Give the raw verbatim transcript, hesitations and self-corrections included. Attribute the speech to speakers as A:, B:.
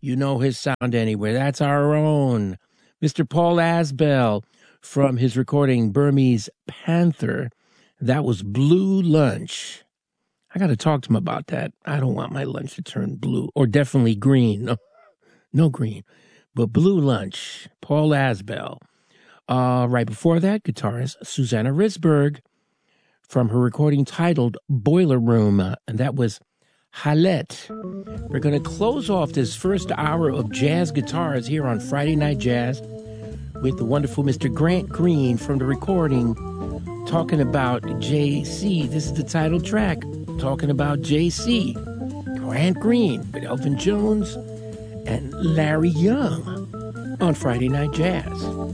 A: You know his sound anywhere. That's our own Mister Paul Asbell from his recording Burmese Panther. That was Blue Lunch. I got to talk to him about that. I don't want my lunch to turn blue, or definitely green. No, no green, but Blue Lunch, Paul Asbell. Uh, right before that, guitarist Susanna Risberg from her recording titled Boiler Room, and that was Halette. We're going to close off this first hour of jazz guitars here on Friday Night Jazz with the wonderful Mister Grant Green from the recording talking about J C. This is the title track, talking about J C. Grant Green with Elvin Jones and Larry Young on Friday Night Jazz.